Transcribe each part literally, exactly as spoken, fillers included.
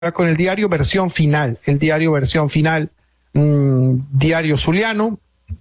con el diario Versión Final, el diario Versión Final, mmm, diario zuliano,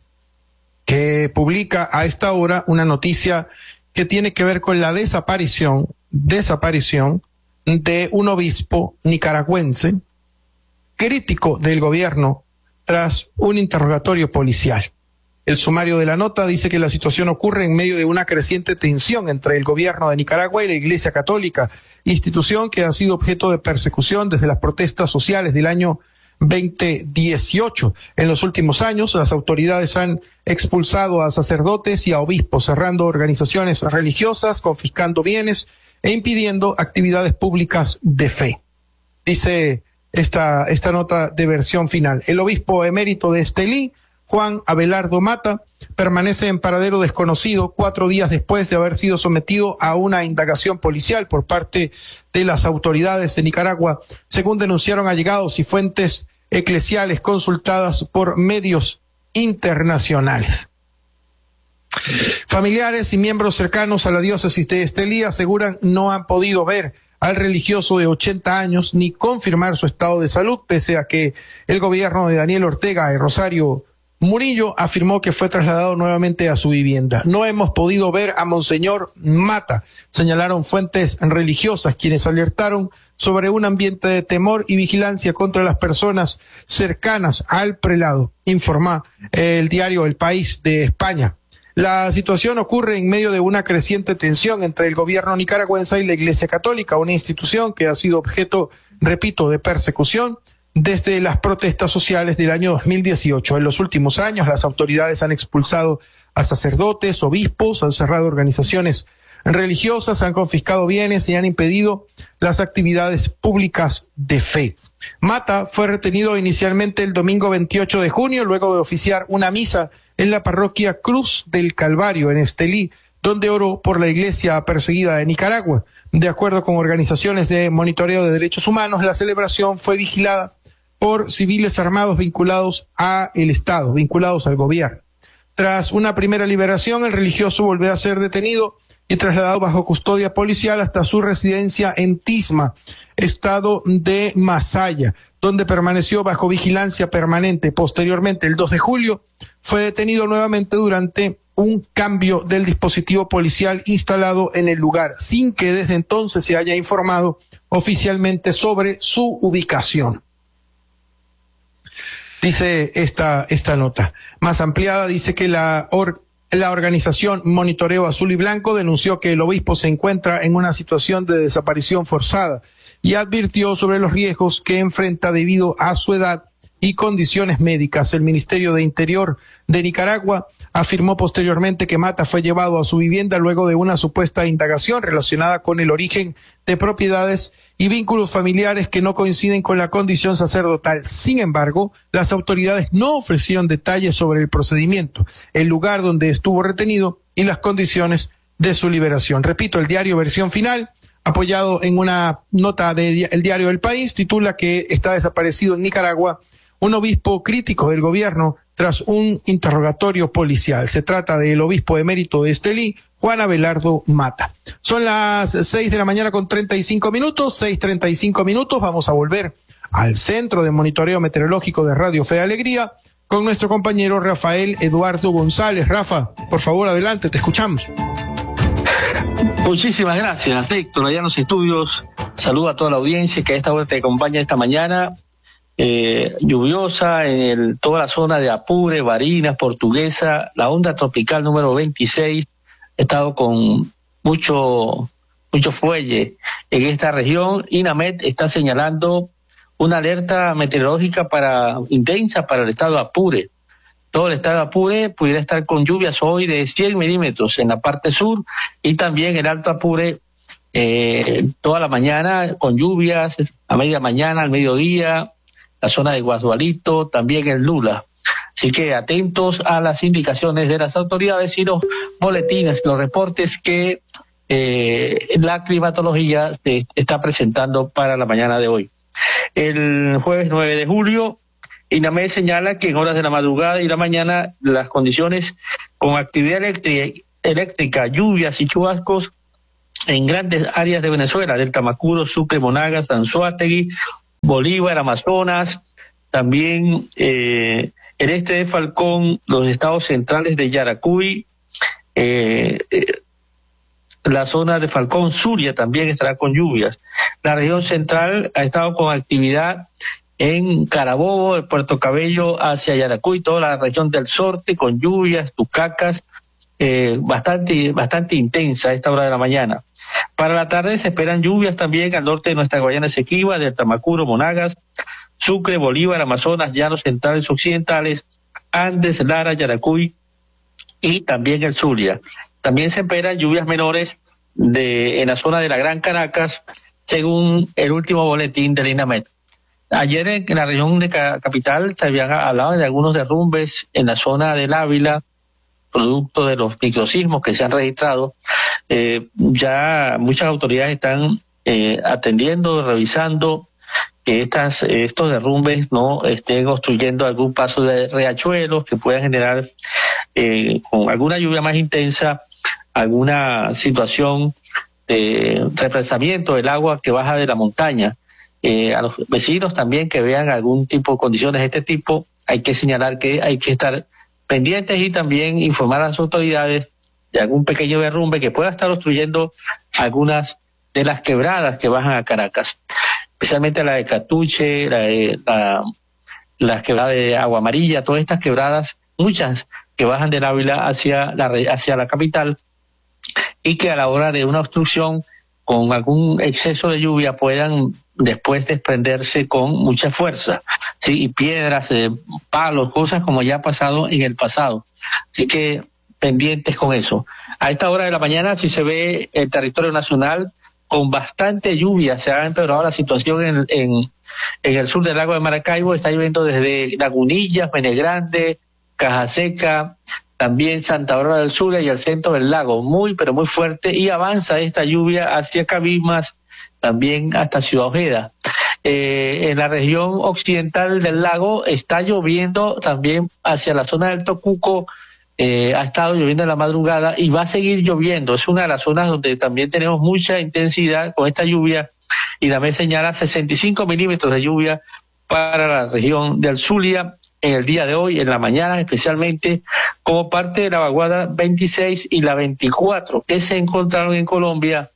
que publica a esta hora una noticia que tiene que ver con la desaparición, desaparición de un obispo nicaragüense crítico del gobierno tras un interrogatorio policial. El sumario de la nota dice que la situación ocurre en medio de una creciente tensión entre el gobierno de Nicaragua y la Iglesia Católica, institución que ha sido objeto de persecución desde las protestas sociales del año veinte dieciocho. En los últimos años, las autoridades han expulsado a sacerdotes y a obispos, cerrando organizaciones religiosas, confiscando bienes e impidiendo actividades públicas de fe. Dice esta, esta nota de Versión Final. El obispo emérito de Estelí, Juan Abelardo Mata, permanece en paradero desconocido cuatro días después de haber sido sometido a una indagación policial por parte de las autoridades de Nicaragua, según denunciaron allegados y fuentes eclesiales consultadas por medios internacionales. Familiares y miembros cercanos a la diócesis de Estelí aseguran no han podido ver al religioso de ochenta años ni confirmar su estado de salud, pese a que el gobierno de Daniel Ortega y Rosario Murillo afirmó que fue trasladado nuevamente a su vivienda. No hemos podido ver a Monseñor Mata, señalaron fuentes religiosas, quienes alertaron sobre un ambiente de temor y vigilancia contra las personas cercanas al prelado, informa el diario El País de España. La situación ocurre en medio de una creciente tensión entre el gobierno nicaragüense y la Iglesia Católica, una institución que ha sido objeto, repito, de persecución desde las protestas sociales del año dos mil dieciocho. En los últimos años, las autoridades han expulsado a sacerdotes, obispos, han cerrado organizaciones religiosas, han confiscado bienes y han impedido las actividades públicas de fe. Mata fue retenido inicialmente el domingo veintiocho de junio, luego de oficiar una misa en la parroquia Cruz del Calvario, en Estelí, donde oró por la iglesia perseguida de Nicaragua. De acuerdo con organizaciones de monitoreo de derechos humanos, la celebración fue vigilada por civiles armados vinculados a el Estado, vinculados al gobierno. Tras una primera liberación, el religioso volvió a ser detenido y trasladado bajo custodia policial hasta su residencia en Tisma, estado de Masaya, donde permaneció bajo vigilancia permanente. Posteriormente, el dos de julio, fue detenido nuevamente durante un cambio del dispositivo policial instalado en el lugar, sin que desde entonces se haya informado oficialmente sobre su ubicación. Dice esta, esta nota. Más ampliada, dice que la, or, la organización Monitoreo Azul y Blanco denunció que el obispo se encuentra en una situación de desaparición forzada y advirtió sobre los riesgos que enfrenta debido a su edad y condiciones médicas. El Ministerio de Interior de Nicaragua afirmó posteriormente que Mata fue llevado a su vivienda luego de una supuesta indagación relacionada con el origen de propiedades y vínculos familiares que no coinciden con la condición sacerdotal. Sin embargo, las autoridades no ofrecieron detalles sobre el procedimiento, el lugar donde estuvo retenido y las condiciones de su liberación. Repito, el diario Versión Final, apoyado en una nota del diario El País, titula que está desaparecido en Nicaragua un obispo crítico del gobierno tras un interrogatorio policial. Se trata del obispo emérito de Estelí, Juan Abelardo Mata. Son las seis de la mañana con treinta y cinco minutos, seis treinta y cinco minutos. Vamos a volver al Centro de Monitoreo Meteorológico de Radio Fe y Alegría con nuestro compañero Rafael Eduardo González. Rafa, por favor, adelante, te escuchamos. Muchísimas gracias, Héctor, allá en los estudios. Saludo a toda la audiencia que a esta hora te acompaña esta mañana. Eh, lluviosa en el, toda la zona de Apure, Barinas, Portuguesa. La onda tropical número veintiséis ha estado con mucho mucho fuelle en esta región. INAMET está señalando una alerta meteorológica para intensa para el estado de Apure. Todo el estado de Apure pudiera estar con lluvias hoy de cien milímetros en la parte sur y también el Alto Apure eh, toda la mañana con lluvias, a media mañana, al mediodía, la zona de Guadualito, también el Lula. Así que atentos a las indicaciones de las autoridades y los boletines, los reportes que eh, la climatología se está presentando para la mañana de hoy. El jueves nueve de julio, INAMED señala que en horas de la madrugada y la mañana las condiciones con actividad eléctrica, eléctrica lluvias y chubascos en grandes áreas de Venezuela, del Tamacuro, Sucre, Monagas, Anzoátegui, Bolívar, Amazonas, también eh, el este de Falcón, los estados centrales de Yaracuy, eh, eh, la zona de Falcón, Zulia también estará con lluvias. La región central ha estado con actividad en Carabobo, de Puerto Cabello hacia Yaracuy, toda la región del Sorte con lluvias, tucacas, eh, bastante, bastante intensa a esta hora de la mañana. Para la tarde se esperan lluvias también al norte de nuestra Guayana Esequiba, de Tamacuro, Monagas, Sucre, Bolívar, Amazonas, Llanos Centrales Occidentales, Andes, Lara, Yaracuy y también el Zulia. También se esperan lluvias menores de, en la zona de la Gran Caracas, según el último boletín del INAMED. Ayer en la región de Capital se habían hablado de algunos derrumbes en la zona del Ávila, producto de los microsismos que se han registrado. Eh, ya muchas autoridades están eh, atendiendo, revisando que estas, estos derrumbes no estén obstruyendo algún paso de riachuelos que puedan generar eh, con alguna lluvia más intensa alguna situación de represamiento del agua que baja de la montaña. Eh, a los vecinos también que vean algún tipo de condiciones de este tipo, hay que señalar que hay que estar pendientes y también informar a las autoridades de algún pequeño derrumbe que pueda estar obstruyendo algunas de las quebradas que bajan a Caracas, especialmente la de Catuche, la de la, las quebradas de Agua Amarilla, todas estas quebradas, muchas que bajan del Ávila hacia la, hacia la capital, y que a la hora de una obstrucción con algún exceso de lluvia puedan después desprenderse con mucha fuerza, ¿sí? Y piedras, eh, palos, cosas como ya ha pasado en el pasado. Así que pendientes con eso. A esta hora de la mañana sí se ve el territorio nacional con bastante lluvia. Se ha empeorado la situación en, en, en el sur del lago de Maracaibo. Está lloviendo desde Lagunillas, Menegrande, Cajaseca, también Santa Aurora del Sur y el centro del lago, muy pero muy fuerte, y avanza esta lluvia hacia Cabimas, también hasta Ciudad Ojeda. Eh, en la región occidental del lago está lloviendo también hacia la zona del Tocuco, eh, ha estado lloviendo en la madrugada y va a seguir lloviendo. Es una de las zonas donde también tenemos mucha intensidad con esta lluvia, y también señala sesenta y cinco milímetros de lluvia para la región del Zulia en el día de hoy, en la mañana especialmente, como parte de la vaguada veintiséis y la veinticuatro que se encontraron en Colombia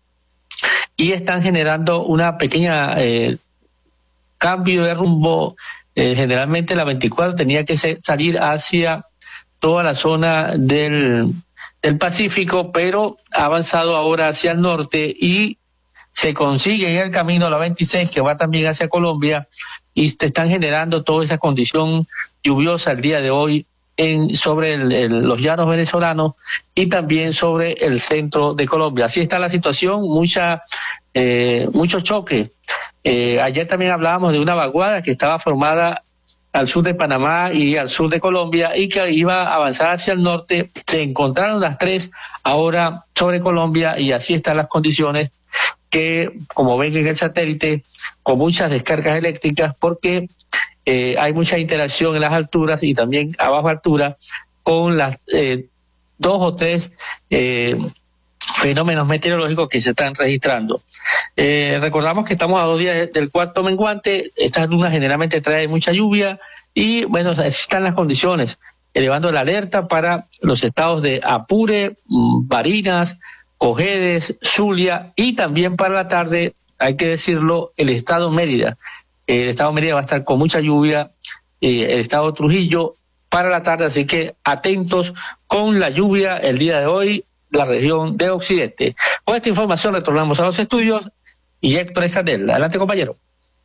y están generando una pequeña eh, cambio de rumbo. Eh, generalmente la veinticuatro tenía que se, salir hacia toda la zona del, del Pacífico, pero ha avanzado ahora hacia el norte y se consigue en el camino la veintiséis, que va también hacia Colombia, y te están generando toda esa condición lluviosa el día de hoy en sobre el, el, los llanos venezolanos y también sobre el centro de Colombia. Así está la situación, mucha eh, mucho choque. Eh, ayer también hablábamos de una vaguada que estaba formada al sur de Panamá y al sur de Colombia y que iba a avanzar hacia el norte. Se encontraron las tres ahora sobre Colombia y así están las condiciones, que como ven en el satélite, con muchas descargas eléctricas, porque eh, hay mucha interacción en las alturas y también a baja altura con las eh, dos o tres eh, fenómenos meteorológicos que se están registrando. Eh, recordamos que estamos a dos días del cuarto menguante. Estas lunas generalmente traen mucha lluvia y bueno, así están las condiciones, elevando la alerta para los estados de Apure, Barinas, Cojedes, Zulia, y también para la tarde, hay que decirlo, el estado Mérida. El estado Mérida va a estar con mucha lluvia, eh, el estado Trujillo para la tarde, así que atentos con la lluvia el día de hoy, la región de Occidente. Con esta información retornamos a los estudios y Héctor Escandel. Adelante, compañero.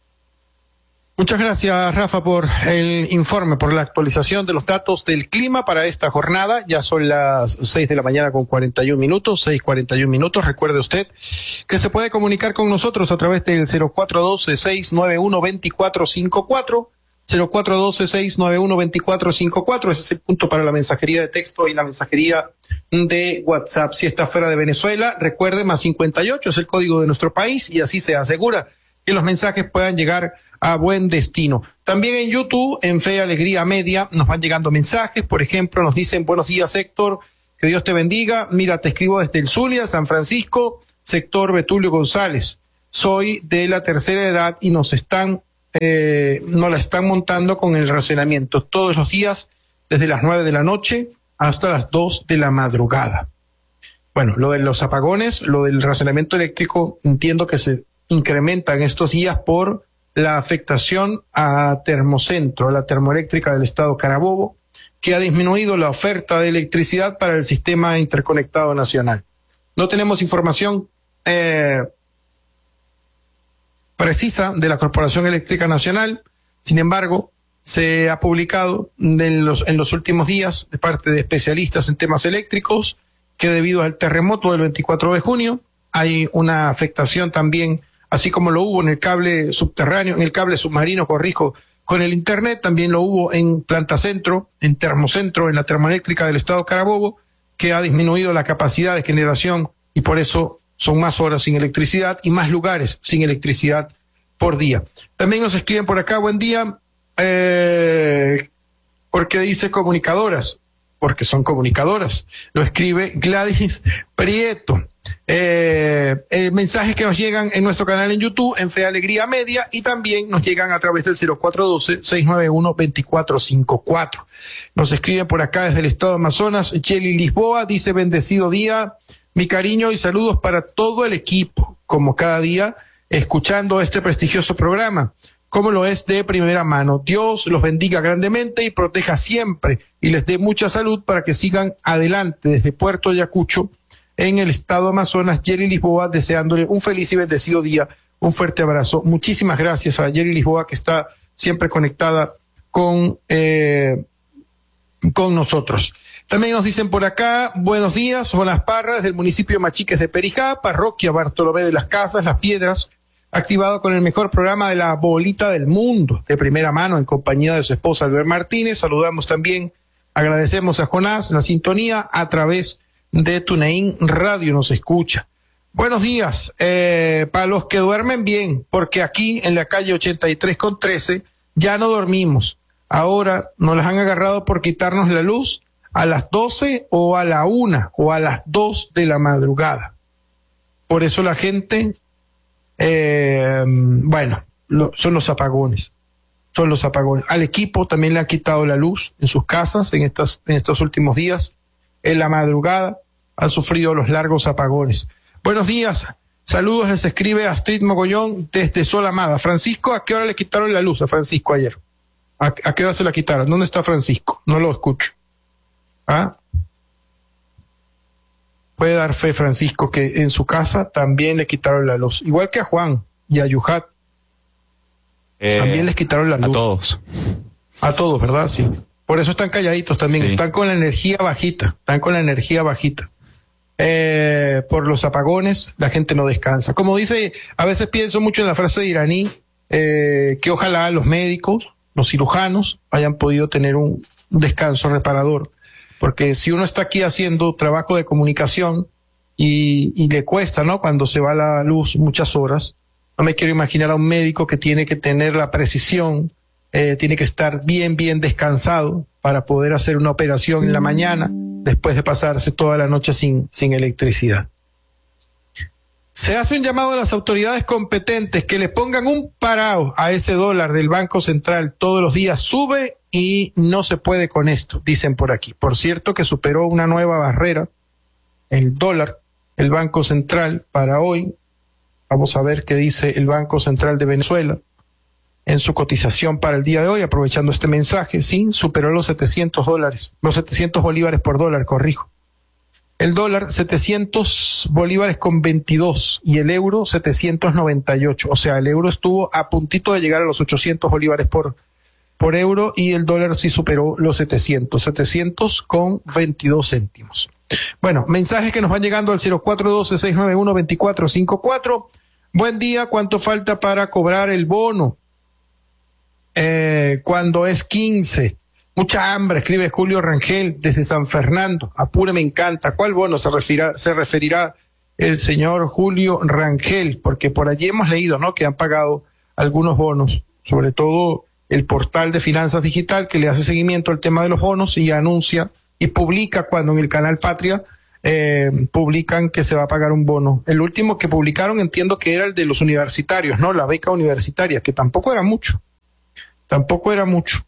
Muchas gracias, Rafa, por el informe, por la actualización de los datos del clima para esta jornada. Ya son las seis de la mañana con cuarenta y un minutos, seis cuarenta y un minutos. Recuerde usted que se puede comunicar con nosotros a través del cero cuatro uno dos, seis nueve uno, dos cuatro cinco cuatro, cero cuatro uno dos, seis nueve uno, dos cuatro cinco cuatro. Ese es el punto para la mensajería de texto y la mensajería de WhatsApp. Si está fuera de Venezuela, recuerde, más cincuenta y ocho es el código de nuestro país y así se asegura que los mensajes puedan llegar a buen destino. También en YouTube, en Fe y Alegría Media, nos van llegando mensajes. Por ejemplo, nos dicen: buenos días, Héctor, que Dios te bendiga. Mira, te escribo desde el Zulia, San Francisco, sector Betulio González. Soy de la tercera edad y nos están eh, nos la están montando con el racionamiento todos los días, desde las nueve de la noche hasta las dos de la madrugada. Bueno, lo de los apagones, lo del racionamiento eléctrico, entiendo que se incrementa en estos días por la afectación a Termocentro, a la termoeléctrica del estado Carabobo, que ha disminuido la oferta de electricidad para el sistema interconectado nacional. No tenemos información eh, precisa de la Corporación Eléctrica Nacional, sin embargo, se ha publicado en los, en los últimos días de parte de especialistas en temas eléctricos que debido al terremoto del veinticuatro de junio hay una afectación también, así como lo hubo en el cable subterráneo, en el cable submarino, corrijo, con el internet, también lo hubo en Planta Centro, en Termocentro, en la termoeléctrica del estado Carabobo, que ha disminuido la capacidad de generación y por eso son más horas sin electricidad y más lugares sin electricidad por día. También nos escriben por acá, buen día, eh, porque dice comunicadoras, porque son comunicadoras, lo escribe Gladys Prieto. Eh, eh, mensajes que nos llegan en nuestro canal en YouTube, en Fe Alegría Media, y también nos llegan a través del cero cuatro uno dos, seis nueve uno, dos cuatro cinco cuatro. Nos escriben por acá desde el estado de Amazonas, Cheli Lisboa, dice bendecido día, mi cariño y saludos para todo el equipo, como cada día, escuchando este prestigioso programa, como lo es de primera mano. Dios los bendiga grandemente y proteja siempre y les dé mucha salud para que sigan adelante desde Puerto Ayacucho, en el estado de Amazonas. Jerry Lisboa, deseándole un feliz y bendecido día, un fuerte abrazo. Muchísimas gracias a Jerry Lisboa, que está siempre conectada con, eh, con nosotros. También nos dicen por acá, buenos días, Jonas Parras, del municipio de Machiques de Perijá, parroquia Bartolomé de las Casas, Las Piedras, activado con el mejor programa de la bolita del mundo, de primera mano, en compañía de su esposa Albert Martínez. Saludamos también, agradecemos a Jonás la sintonía a través de TuneIn Radio, nos escucha. Buenos días, eh, para los que duermen bien, porque aquí en la calle ochenta y tres con trece ya no dormimos. Ahora nos las han agarrado por quitarnos la luz a las doce o a la una o a las dos de la madrugada. Por eso la gente, eh, bueno, lo, son los apagones, son los apagones. Al equipo también le han quitado la luz en sus casas en estas, en estos últimos días. En la madrugada han sufrido los largos apagones. Buenos días, saludos, les escribe Astrid Mogollón desde Sol Amada. Francisco, ¿a qué hora le quitaron la luz a Francisco ayer? ¿A, a qué hora se la quitaron? ¿Dónde está Francisco? No lo escucho. ¿Ah? Puede dar fe, Francisco, que en su casa también le quitaron la luz. Igual que a Juan y a Yuhat. Eh, también les quitaron la luz. A todos. A todos, ¿verdad? Sí. Por eso están calladitos también, sí. Están con la energía bajita, están con la energía bajita. Eh, por los apagones, la gente no descansa. Como dice, a veces pienso mucho en la frase de Iraní, eh, que ojalá los médicos, los cirujanos, hayan podido tener un descanso reparador. Porque si uno está aquí haciendo trabajo de comunicación y, y le cuesta, ¿no? Cuando se va la luz muchas horas, no me quiero imaginar a un médico que tiene que tener la precisión, Eh, tiene que estar bien, bien descansado para poder hacer una operación en la mañana después de pasarse toda la noche sin, sin electricidad. Se hace un llamado a las autoridades competentes que le pongan un parado a ese dólar del Banco Central. Todos los días sube y no se puede con esto, dicen por aquí. Por cierto que superó una nueva barrera, el dólar, el Banco Central para hoy. Vamos a ver qué dice el Banco Central de Venezuela en su cotización para el día de hoy, aprovechando este mensaje. Sí, superó los setecientos dólares, los setecientos bolívares por dólar, corrijo. El dólar, setecientos bolívares con veintidós, y el euro, setecientos noventa y ocho. O sea, el euro estuvo a puntito de llegar a los ochocientos bolívares por, por euro, y el dólar sí superó los setecientos, setecientos con veintidós céntimos. Bueno, mensajes que nos van llegando al cero cuatro uno dos, seis nueve uno, dos cuatro cinco cuatro. Buen día, ¿cuánto falta para cobrar el bono? Eh, cuando es quince, mucha hambre, escribe Julio Rangel desde San Fernando. Apure, me encanta. ¿Cuál bono se referirá, se referirá el señor Julio Rangel? Porque por allí hemos leído, ¿no?, que han pagado algunos bonos, sobre todo el portal de Finanzas Digital, que le hace seguimiento al tema de los bonos y anuncia y publica cuando en el canal Patria eh, publican que se va a pagar un bono. El último que publicaron entiendo que era el de los universitarios, ¿no? La beca universitaria, que tampoco era mucho. Tampoco era mucho.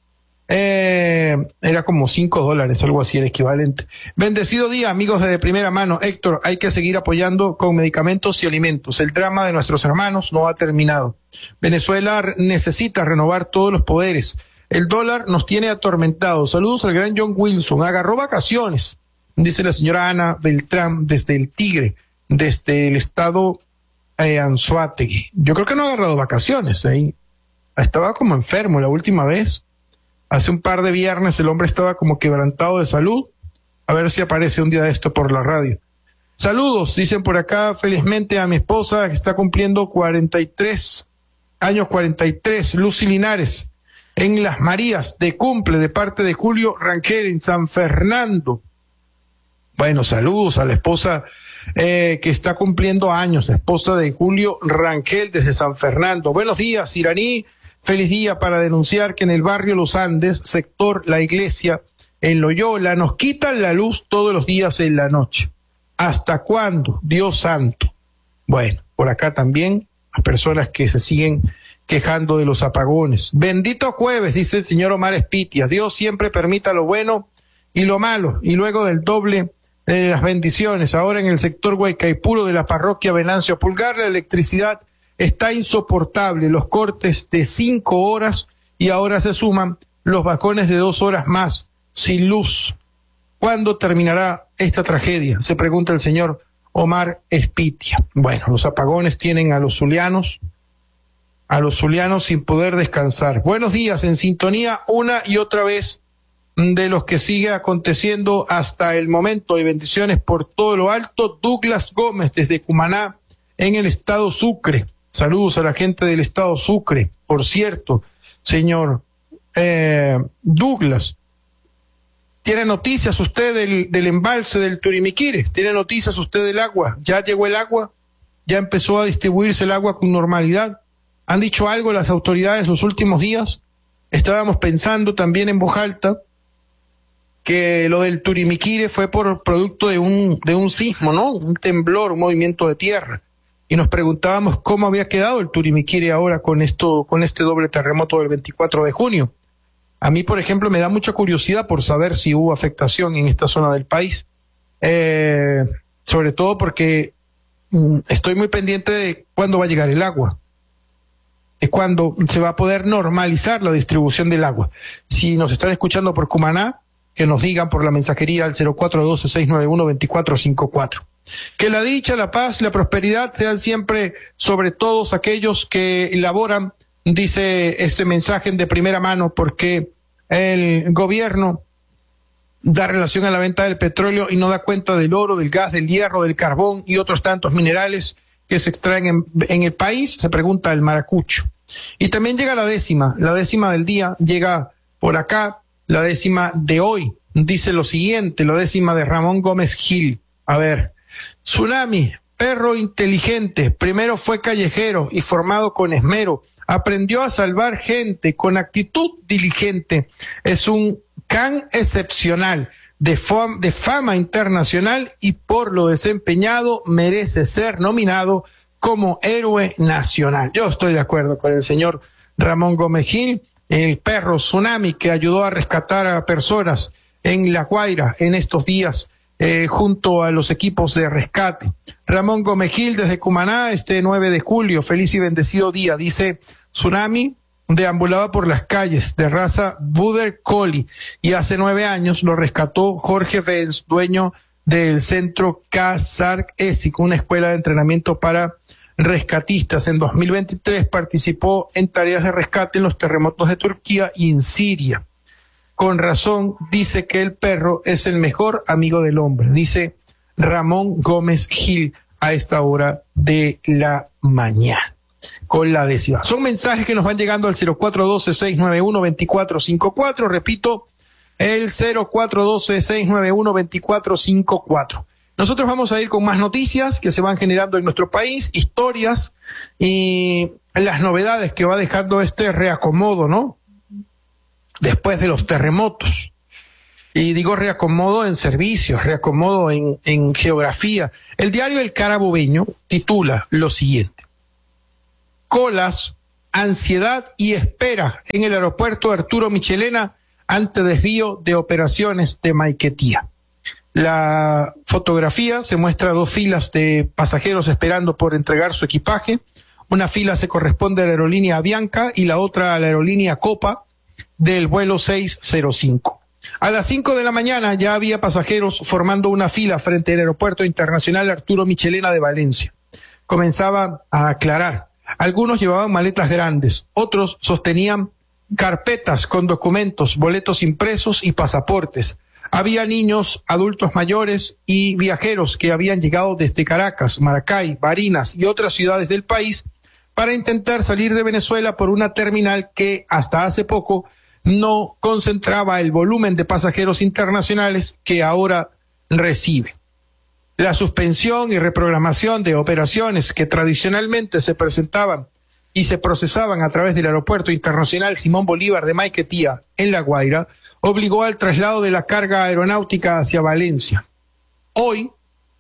Eh, era como cinco dólares, algo así, el equivalente. Bendecido día, amigos de primera mano. Héctor, hay que seguir apoyando con medicamentos y alimentos. El drama de nuestros hermanos no ha terminado. Venezuela necesita renovar todos los poderes. El dólar nos tiene atormentados. Saludos al gran John Wilson. Agarró vacaciones, dice la señora Ana Beltrán, desde el Tigre, desde el estado eh, Anzoátegui. Yo creo que no ha agarrado vacaciones. ¿eh? Estaba como enfermo la última vez. Hace un par de viernes el hombre estaba como quebrantado de salud. A ver si aparece un día de esto por la radio. Saludos, dicen por acá, felizmente a mi esposa que está cumpliendo cuarenta y tres años, cuarenta y tres, Lucy Linares, en Las Marías, de cumple de parte de Julio Rangel en San Fernando. Bueno, saludos a la esposa eh, que está cumpliendo años, la esposa de Julio Rangel desde San Fernando. Buenos días, Iraní. Feliz día para denunciar que en el barrio Los Andes, sector La Iglesia, en Loyola, nos quitan la luz todos los días en la noche. ¿Hasta cuándo? Dios santo. Bueno, por acá también las personas que se siguen quejando de los apagones. Bendito jueves, dice el señor Omar Espitia. Dios siempre permita lo bueno y lo malo, y luego del doble de las bendiciones. Ahora en el sector Guaycaipuro de la parroquia Venancio Pulgar, la electricidad está insoportable, los cortes de cinco horas y ahora se suman los bajones de dos horas más, sin luz. ¿Cuándo terminará esta tragedia? Se pregunta el señor Omar Espitia. Bueno, los apagones tienen a los zulianos, a los zulianos sin poder descansar. Buenos días, en sintonía una y otra vez de los que sigue aconteciendo hasta el momento, y bendiciones por todo lo alto. Douglas Gómez desde Cumaná, en el estado Sucre. Saludos a la gente del estado Sucre. Por cierto, señor eh, Douglas, ¿tiene noticias usted del, del embalse del Turimiquire? ¿Tiene noticias usted del agua? ¿Ya llegó el agua? ¿Ya empezó a distribuirse el agua con normalidad? ¿Han dicho algo las autoridades los últimos días? Estábamos pensando también en voz alta que lo del Turimiquire fue por producto de un, de un sismo, ¿no? Un temblor, un movimiento de tierra. Y nos preguntábamos cómo había quedado el Turimiquire ahora con esto, con este doble terremoto del veinticuatro de junio. A mí, por ejemplo, me da mucha curiosidad por saber si hubo afectación en esta zona del país, eh, sobre todo porque mm, estoy muy pendiente de cuándo va a llegar el agua, de cuándo se va a poder normalizar la distribución del agua. Si nos están escuchando por Cumaná, que nos digan por la mensajería al cero cuatro uno dos, seis nueve uno, dos cuatro cinco cuatro. Que la dicha, la paz y la prosperidad sean siempre sobre todos aquellos que elaboran, dice este mensaje de primera mano, porque el gobierno da relación a la venta del petróleo y no da cuenta del oro, del gas, del hierro, del carbón y otros tantos minerales que se extraen en, en el país. Se pregunta el maracucho. Y también llega la décima, la décima del día, llega por acá, la décima de hoy, dice lo siguiente, la décima de Ramón Gómez Gil. A ver, tsunami, perro inteligente, primero fue callejero y formado con esmero, aprendió a salvar gente con actitud diligente, es un can excepcional, de, fam de fama internacional y por lo desempeñado merece ser nominado como héroe nacional. Yo estoy de acuerdo con el señor Ramón Gómez Gil, el perro tsunami que ayudó a rescatar a personas en La Guaira en estos días, eh, junto a los equipos de rescate. Ramón Gómez Gil desde Cumaná, este nueve de julio, feliz y bendecido día, dice: tsunami deambulaba por las calles de raza Border Collie y hace nueve años lo rescató Jorge Benz, dueño del centro Kazark Esik, una escuela de entrenamiento para rescatistas. En dos mil veintitrés participó en tareas de rescate en los terremotos de Turquía y en Siria. Con razón dice que el perro es el mejor amigo del hombre, dice Ramón Gómez Gil a esta hora de la mañana. Con la décima. Son mensajes que nos van llegando al cero cuatro uno dos, seis nueve uno, dos cuatro cinco cuatro. Repito, el cero cuatro uno dos, seis nueve uno, dos cuatro cinco cuatro. Nosotros vamos a ir con más noticias que se van generando en nuestro país, historias y las novedades que va dejando este reacomodo, ¿no? Después de los terremotos. Y digo reacomodo en servicios, reacomodo en, en geografía. El diario El Carabobeño titula lo siguiente: colas, ansiedad y espera en el aeropuerto Arturo Michelena ante desvío de operaciones de Maiquetía. La fotografía se muestra dos filas de pasajeros esperando por entregar su equipaje. Una fila se corresponde a la aerolínea Avianca y la otra a la aerolínea Copa del vuelo seis cero cinco. A las cinco de la mañana ya había pasajeros formando una fila frente al Aeropuerto Internacional Arturo Michelena de Valencia. Comenzaba a aclarar. Algunos llevaban maletas grandes, otros sostenían carpetas con documentos, boletos impresos y pasaportes. Había niños, adultos mayores y viajeros que habían llegado desde Caracas, Maracay, Barinas y otras ciudades del país para intentar salir de Venezuela por una terminal que hasta hace poco no concentraba el volumen de pasajeros internacionales que ahora recibe. La suspensión y reprogramación de operaciones que tradicionalmente se presentaban y se procesaban a través del Aeropuerto Internacional Simón Bolívar de Maiquetía, en La Guaira, obligó al traslado de la carga aeronáutica hacia Valencia. Hoy,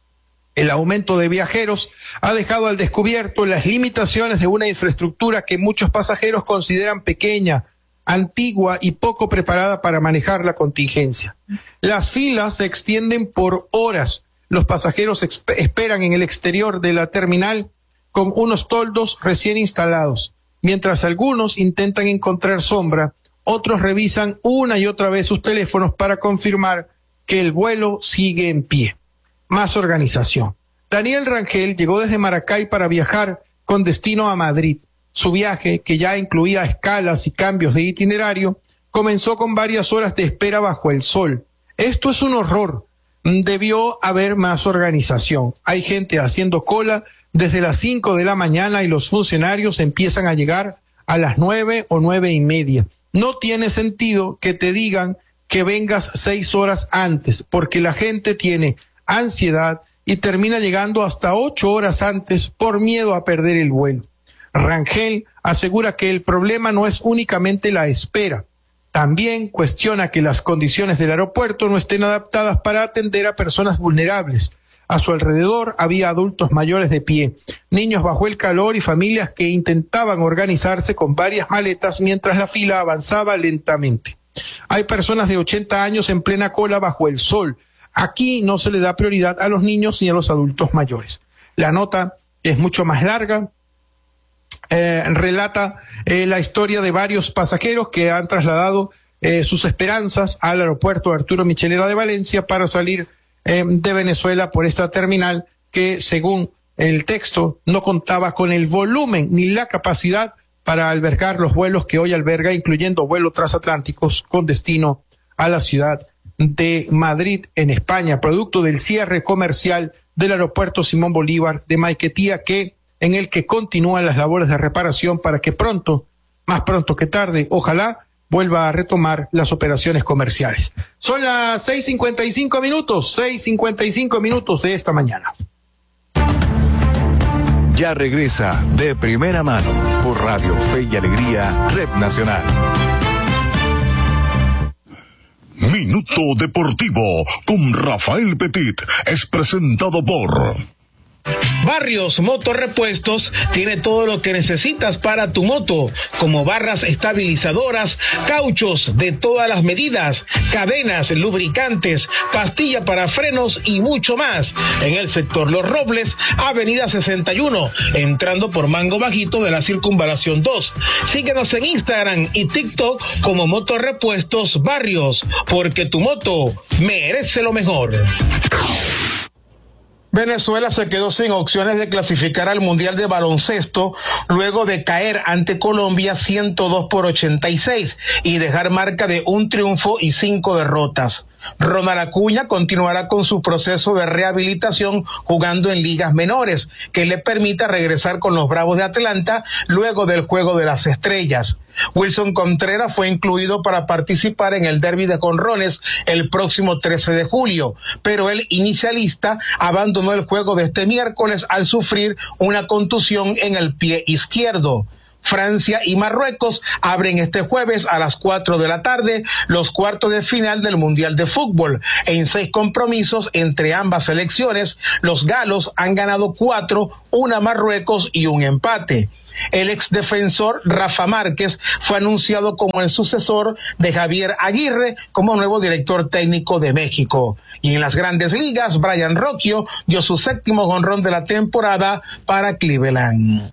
el aumento de viajeros ha dejado al descubierto las limitaciones de una infraestructura que muchos pasajeros consideran pequeña, antigua y poco preparada para manejar la contingencia. Las filas se extienden por horas. Los pasajeros esperan en el exterior de la terminal con unos toldos recién instalados. Mientras algunos intentan encontrar sombra, otros revisan una y otra vez sus teléfonos para confirmar que el vuelo sigue en pie. Más organización. Daniel Rangel llegó desde Maracay para viajar con destino a Madrid. Su viaje, que ya incluía escalas y cambios de itinerario, comenzó con varias horas de espera bajo el sol. Esto es un horror. Debió haber más organización. Hay gente haciendo cola desde las cinco de la mañana y los funcionarios empiezan a llegar a las nueve o nueve y media. No tiene sentido que te digan que vengas seis horas antes, porque la gente tiene ansiedad y termina llegando hasta ocho horas antes por miedo a perder el vuelo. Rangel asegura que el problema no es únicamente la espera. También cuestiona que las condiciones del aeropuerto no estén adaptadas para atender a personas vulnerables. A su alrededor había adultos mayores de pie, niños bajo el calor y familias que intentaban organizarse con varias maletas mientras la fila avanzaba lentamente. Hay personas de ochenta años en plena cola bajo el sol. Aquí no se le da prioridad a los niños ni a los adultos mayores. La nota es mucho más larga. Eh, relata eh, la historia de varios pasajeros que han trasladado eh, sus esperanzas al aeropuerto Arturo Michelena de Valencia para salir eh, de Venezuela por esta terminal que, según el texto, no contaba con el volumen ni la capacidad para albergar los vuelos que hoy alberga, incluyendo vuelos transatlánticos con destino a la ciudad de Madrid, en España, producto del cierre comercial del aeropuerto Simón Bolívar de Maiquetía, que en el que continúan las labores de reparación para que pronto, más pronto que tarde, ojalá vuelva a retomar las operaciones comerciales. Son las seis cincuenta y cinco minutos, seis cincuenta y cinco minutos de esta mañana. Ya regresa De Primera Mano por Radio Fe y Alegría, Red Nacional. Minuto Deportivo con Rafael Petit es presentado por Barrios Motorrepuestos tiene todo lo que necesitas para tu moto, como barras estabilizadoras, cauchos de todas las medidas, cadenas, lubricantes, pastilla para frenos y mucho más. En el sector Los Robles, Avenida sesenta y uno, entrando por Mango Bajito de la Circunvalación dos. Síguenos en Instagram y TikTok como Motorrepuestos Barrios, porque tu moto merece lo mejor. Venezuela se quedó sin opciones de clasificar al Mundial de Baloncesto luego de caer ante Colombia ciento dos por ochenta y seis y dejar marca de un triunfo y cinco derrotas. Ronald Acuña continuará con su proceso de rehabilitación jugando en ligas menores, que le permita regresar con los Bravos de Atlanta luego del Juego de las Estrellas. Wilson Contreras fue incluido para participar en el derbi de jonrones el próximo trece de julio, pero el inicialista abandonó el juego de este miércoles al sufrir una contusión en el pie izquierdo. Francia y Marruecos abren este jueves a las cuatro de la tarde los cuartos de final del Mundial de Fútbol. En seis compromisos entre ambas selecciones, los galos han ganado cuatro, una Marruecos y un empate. El exdefensor Rafa Márquez fue anunciado como el sucesor de Javier Aguirre como nuevo director técnico de México. Y en las Grandes Ligas, Brian Rocchio dio su séptimo jonrón de la temporada para Cleveland.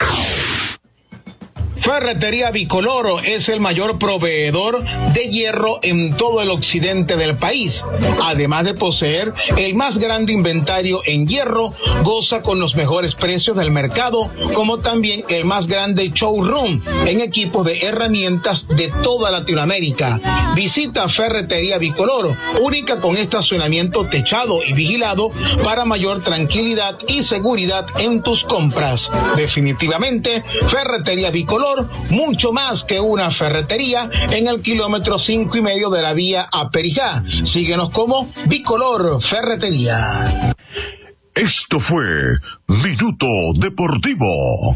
Ferretería Bicoloro es el mayor proveedor de hierro en todo el occidente del país. Además de poseer el más grande inventario en hierro, goza con los mejores precios del mercado, como también el más grande showroom en equipos de herramientas de toda Latinoamérica. Visita Ferretería Bicoloro, única con estacionamiento techado y vigilado para mayor tranquilidad y seguridad en tus compras. Definitivamente, Ferretería Bicoloro, mucho más que una ferretería, en el kilómetro cinco y medio de la vía a Perijá. Síguenos como Bicolor Ferretería. Esto fue Minuto Deportivo.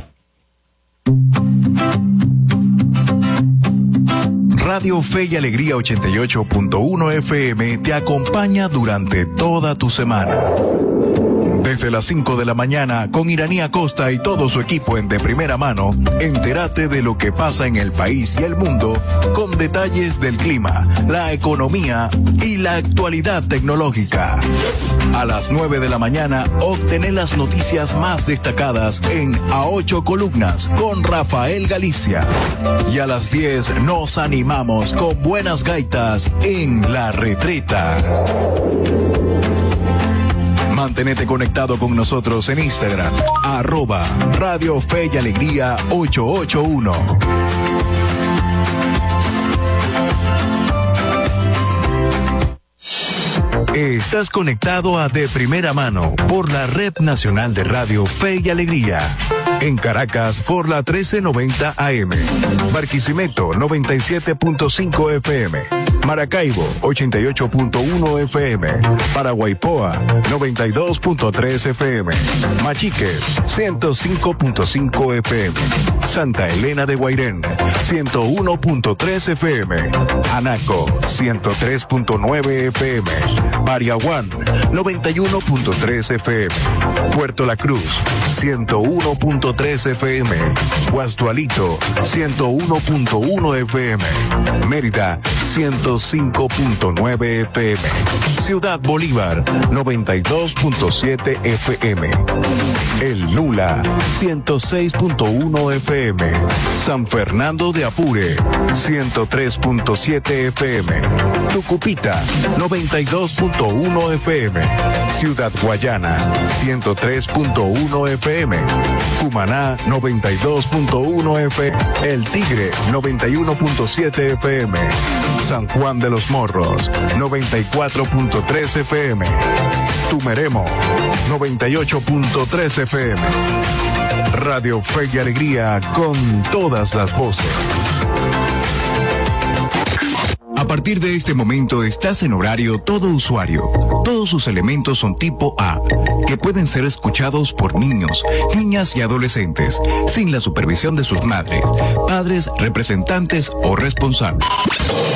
Radio Fe y Alegría ochenta y ocho punto uno F M te acompaña durante toda tu semana. Desde las cinco de la mañana, con Iraní Acosta y todo su equipo en De Primera Mano, entérate de lo que pasa en el país y el mundo, con detalles del clima, la economía y la actualidad tecnológica. A las nueve de la mañana, obtener las noticias más destacadas en A Ocho Columnas con Rafael Galicia. Y a las diez nos animamos con buenas gaitas en La Retreta. Mantenete conectado con nosotros en Instagram, arroba Radio Fe y Alegría ocho ocho uno. Estás conectado a De Primera Mano por la Red Nacional de Radio Fe y Alegría. En Caracas por la trece noventa A M. Barquisimeto noventa y siete punto cinco F M. Maracaibo ochenta y ocho punto uno F M. Paraguaypoa noventa y dos punto tres F M. Machiques ciento cinco punto cinco F M. Santa Elena de Guairén ciento uno punto tres F M. Anaco ciento tres punto nueve F M. Pariaguán noventa y uno punto tres F M. Puerto La Cruz ciento uno punto tres F M. Guastualito ciento uno punto uno F M. Mérida ciento cinco punto nueve F M. Ciudad Bolívar noventa y dos punto siete F M. El Nula ciento seis punto uno F M. San Fernando de Apure ciento tres punto siete F M. Tucupita noventa y dos punto uno F M. Ciudad Guayana ciento tres punto uno F M. Cumaná noventa y dos punto uno F M. El Tigre noventa y uno punto siete F M. San Juan de los Morros noventa y cuatro punto tres F M. Tumeremo noventa y ocho punto tres F M. Radio Fe y Alegría con todas las voces. A partir de este momento estás en horario todo usuario. Todos sus elementos son tipo A, que pueden ser escuchados por niños, niñas y adolescentes, sin la supervisión de sus madres, padres, representantes o responsables.